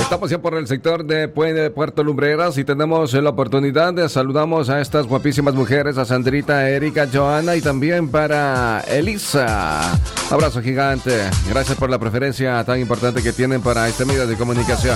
Estamos ya por el sector de Puerto Lumbreras y tenemos la oportunidad de saludamos a estas guapísimas mujeres, a Sandrita, Erika, Joana y también para Elisa. Abrazo gigante. Gracias por la preferencia tan importante que tienen para este medio de comunicación.